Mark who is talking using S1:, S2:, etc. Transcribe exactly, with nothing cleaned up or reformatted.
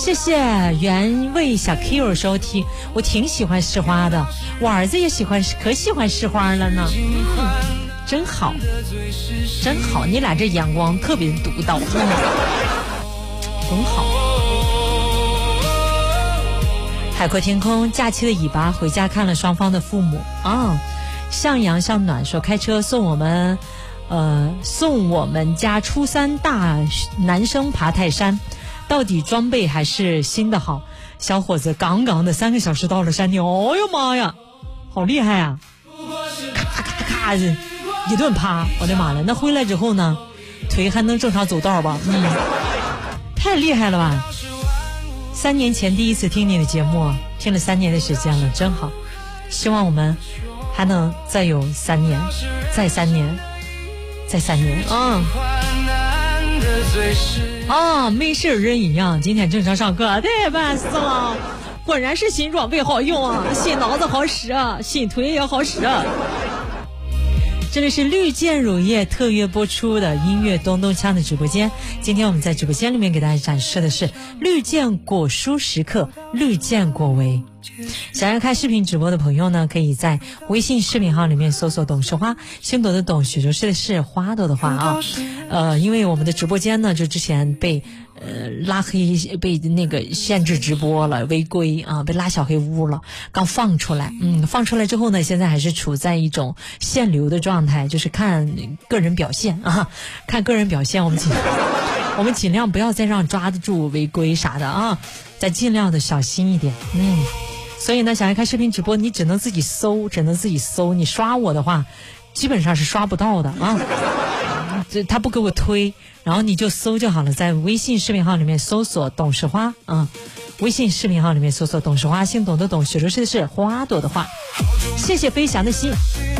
S1: 谢谢原味小 Q 收听，我挺喜欢市花的，我儿子也喜欢，可喜欢市花了呢。嗯，真好，真好，你俩这眼光特别独到，嗯，很好。海阔天空，假期的尾巴，回家看了双方的父母啊。向阳向暖说，开车送我们，呃，送我们家初三大男生爬泰山，到底装备还是新的好。小伙子刚刚的三个小时到了山顶，哦哟妈呀，好厉害啊！咔咔咔的一顿爬，我的妈了！那回来之后呢，腿还能正常走道吧？嗯，太厉害了吧！三年前第一次听你的节目，听了三年的时间了，真好。希望我们还能再有三年，再三年，再三年。嗯。啊，没事人一样，今天正常上课，太办死了。果然是新装备好用啊，新脑子好使啊，新腿也好使啊。这里是绿箭乳业特约播出的音乐咚咚锵的直播间，今天我们在直播间里面给大家展示的是绿箭果蔬时刻，绿箭果维。想要看视频直播的朋友呢，可以在微信视频号里面搜索董事花，星朵的董，许州市的是花朵的花啊。呃，因为我们的直播间呢，就之前被呃拉黑，被那个限制直播了，违规啊，被拉小黑屋了，刚放出来。嗯，放出来之后呢，现在还是处在一种限流的状态，就是看个人表现啊，看个人表现，我们尽我们尽量不要再让抓得住违规啥的啊，再尽量的小心一点。嗯。所以呢，想要看视频直播，你只能自己搜，只能自己搜。你刷我的话，基本上是刷不到的啊。这他不给我推，然后你就搜就好了，在微信视频号里面搜索董事花啊，微信视频号里面搜索董事花，姓董的董，许州市的是花朵的花。谢谢飞翔的心。